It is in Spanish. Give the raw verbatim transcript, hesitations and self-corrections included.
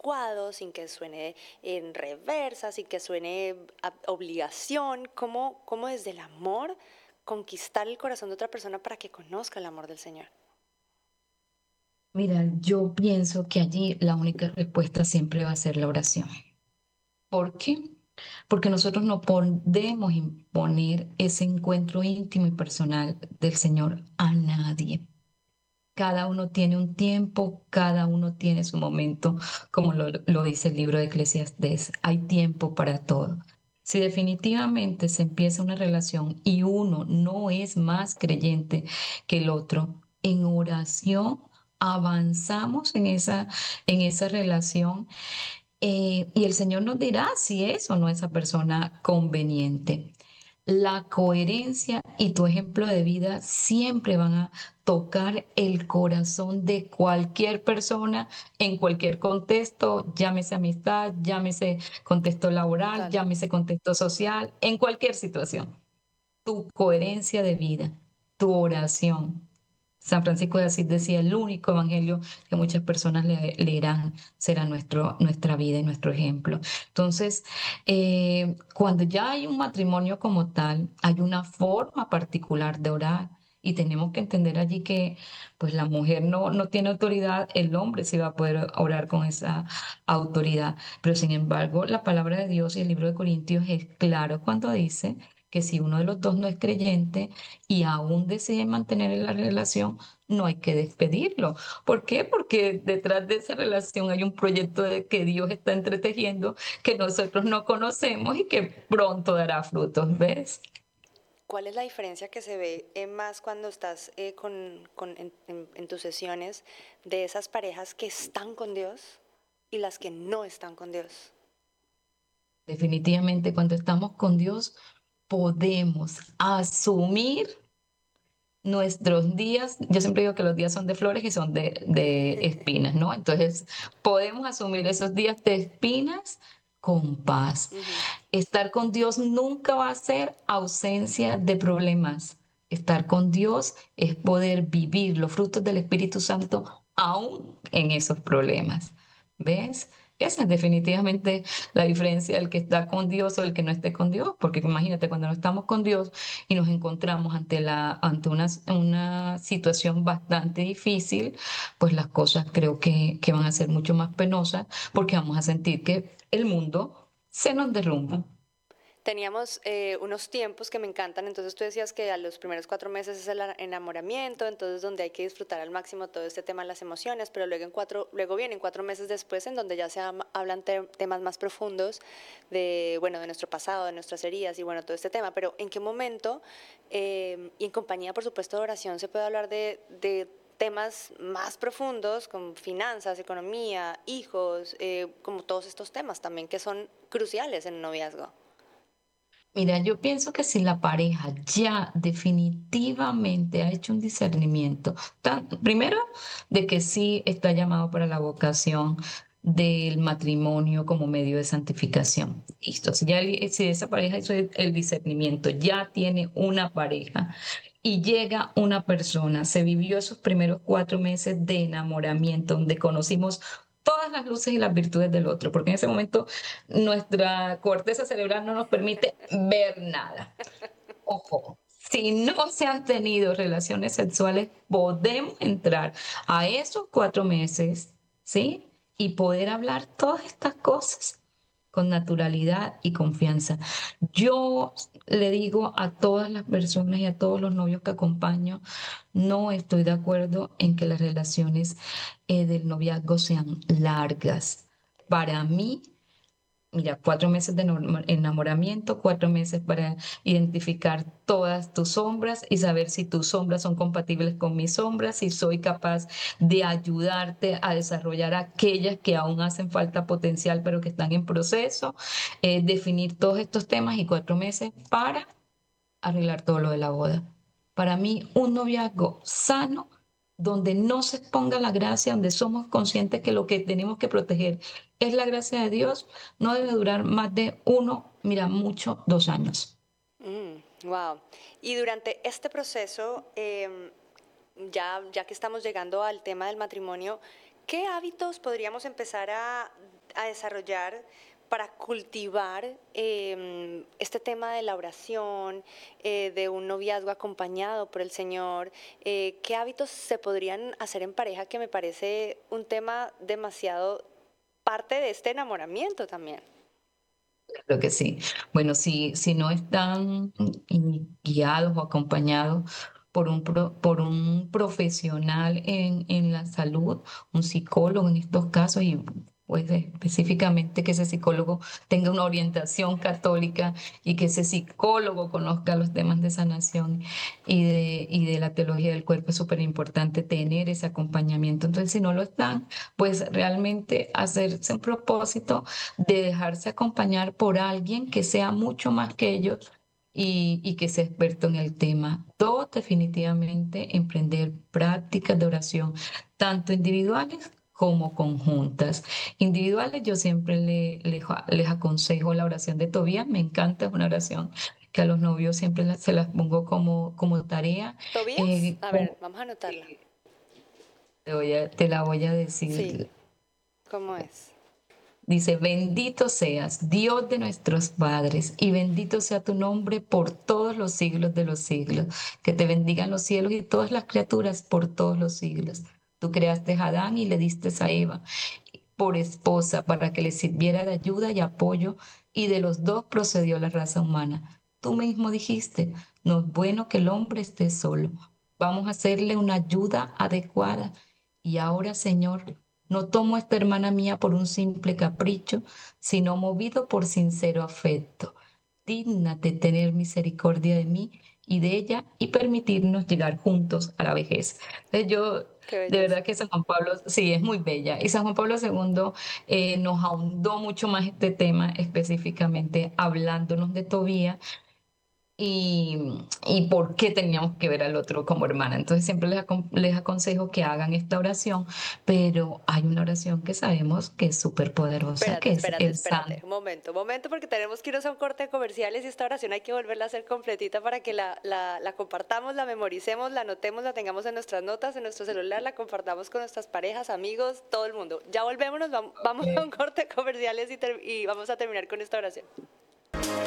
anticuado, sin que suene en reversa, sin que suene a obligación. ¿Cómo, cómo desde el amor conquistar el corazón de otra persona para que conozca el amor del Señor? Mira, yo pienso que allí la única respuesta siempre va a ser la oración. ¿Por qué? Porque nosotros no podemos imponer ese encuentro íntimo y personal del Señor a nadie. Cada uno tiene un tiempo, cada uno tiene su momento, como lo, lo dice el libro de Eclesiastés. Hay tiempo para todo. Si definitivamente se empieza una relación y uno no es más creyente que el otro, en oración avanzamos en esa, en esa relación, eh, y el Señor nos dirá si es o no esa persona conveniente. La coherencia y tu ejemplo de vida siempre van a tocar el corazón de cualquier persona en cualquier contexto, llámese amistad, llámese contexto laboral, Total. llámese contexto social, en cualquier situación. Tu coherencia de vida, tu oración. San Francisco de Asís decía, el único evangelio que muchas personas le- leerán será nuestro, nuestra vida y nuestro ejemplo. Entonces, eh, cuando ya hay un matrimonio como tal, hay una forma particular de orar. Y tenemos que entender allí que pues la mujer no, no tiene autoridad, el hombre sí va a poder orar con esa autoridad. Pero sin embargo, la palabra de Dios y el libro de Corintios es claro cuando dice que si uno de los dos no es creyente y aún decide mantener la relación, no hay que despedirlo. ¿Por qué? Porque detrás de esa relación hay un proyecto de que Dios está entretejiendo que nosotros no conocemos y que pronto dará frutos, ¿ves? ¿Cuál es la diferencia que se ve eh, más cuando estás eh, con, con- en, en- en tus sesiones de esas parejas que están con Dios y las que no están con Dios? Definitivamente, cuando estamos con Dios, podemos asumir nuestros días. Yo siempre digo que los días son de flores y son de, de espinas, ¿no? Entonces, podemos asumir esos días de espinas con paz. Ujú. Estar con Dios nunca va a ser ausencia de problemas. Estar con Dios es poder vivir los frutos del Espíritu Santo aún en esos problemas. ¿Ves? Esa es definitivamente la diferencia del que está con Dios o el que no esté con Dios, porque imagínate cuando no estamos con Dios y nos encontramos ante la, ante una, una situación bastante difícil, pues las cosas creo que, que van a ser mucho más penosas porque vamos a sentir que el mundo se nos derrumba. Teníamos eh, unos tiempos que me encantan, entonces tú decías que a los primeros cuatro meses es el enamoramiento, entonces donde hay que disfrutar al máximo todo este tema de las emociones, pero luego, en cuatro, luego vienen cuatro meses después en donde ya se hablan te temas más profundos de, bueno, de nuestro pasado, de nuestras heridas y bueno, todo este tema, pero ¿en qué momento, eh, y en compañía por supuesto de oración, se puede hablar de, de temas más profundos como finanzas, economía, hijos, eh, como todos estos temas también que son cruciales en un noviazgo? Mira, yo pienso que si la pareja ya definitivamente ha hecho un discernimiento, tan- primero de que sí está llamado para la vocación del matrimonio como medio de santificación. Listo, si ya el- si esa pareja hizo el el discernimiento, ya tiene una pareja y llega una persona, se vivió esos primeros cuatro meses de enamoramiento, donde conocimos todas las luces y las virtudes del otro, porque en ese momento nuestra corteza cerebral no nos permite ver nada. Ojo, si no se han tenido relaciones sexuales, podemos entrar a esos cuatro meses, ¿sí? Y poder hablar todas estas cosas con naturalidad y confianza. Yo le digo a todas las personas y a todos los novios que acompaño, no estoy de acuerdo en que las relaciones eh, del noviazgo sean largas. Para mí, mira, cuatro meses de norma- enamoramiento, cuatro meses para identificar todas tus sombras y saber si tus sombras son compatibles con mis sombras, si soy capaz de ayudarte a desarrollar aquellas que aún hacen falta potencial, pero que están en proceso, eh, definir todos estos temas y cuatro meses para arreglar todo lo de la boda. Para mí, un noviazgo sano, donde no se exponga la gracia, donde somos conscientes que lo que tenemos que proteger es la gracia de Dios, no debe durar más de uno, mira, mucho, dos años. Mm, wow. Y durante este proceso, eh, ya, ya que estamos llegando al tema del matrimonio, ¿qué hábitos podríamos empezar a a desarrollar para cultivar eh, este tema de la oración, eh, de un noviazgo acompañado por el Señor? Eh, ¿Qué hábitos se podrían hacer en pareja? Que me parece un tema demasiado parte de este enamoramiento también. Creo que sí. Bueno, si, si no están mm, guiados o acompañados por un, pro- por un profesional en, en la salud, un psicólogo en estos casos, y pues específicamente que ese psicólogo tenga una orientación católica y que ese psicólogo conozca los temas de sanación y de, y de la teología del cuerpo, es súper importante tener ese acompañamiento. Entonces, si no lo están, pues realmente hacerse un propósito de dejarse acompañar por alguien que sea mucho más que ellos y, y que sea experto en el tema. Dos, definitivamente emprender prácticas de oración, tanto individuales como conjuntas. Individuales, yo siempre le- le- les aconsejo la oración de Tobías, me encanta, es una oración que a los novios siempre la- se las pongo como, como tarea. ¿Tobías? Eh, A con- ver, vamos a anotarla. eh, te voy a- te la voy a Sí, decir. ¿cómo es? Dice, bendito seas, Dios de nuestros padres, y bendito sea tu nombre por todos los siglos de los siglos. Que te bendigan los cielos y todas las criaturas por todos los siglos. Tú creaste a Adán y le diste a Eva por esposa para que le sirviera de ayuda y apoyo, y de los dos procedió la raza humana. Tú mismo dijiste, no es bueno que el hombre esté solo. Vamos a hacerle una ayuda adecuada. Y ahora, Señor, no tomo a esta hermana mía por un simple capricho, sino movido por sincero afecto. Dígnate tener misericordia de mí y de ella y permitirnos llegar juntos a la vejez. Entonces yo, Qué de belleza. verdad que San Juan Pablo, sí, es muy bella. Y San Juan Pablo segundo eh, nos ahondó mucho más este tema, específicamente hablándonos de Tobía y, y por qué teníamos que ver al otro como hermana. Entonces siempre les, acon- les aconsejo que hagan esta oración, pero hay una oración que sabemos que es súper poderosa, Espérate, que es espérate, el espérate. Santo. Un momento, un momento, porque tenemos que irnos a un corte de comerciales y esta oración hay que volverla a hacer completita para que la, la, la compartamos, la memoricemos, la anotemos, la tengamos en nuestras notas, en nuestro celular, la compartamos con nuestras parejas, amigos, todo el mundo. Ya volvemos, nos vam- vamos a un corte de comerciales y, ter- y vamos a terminar con esta oración.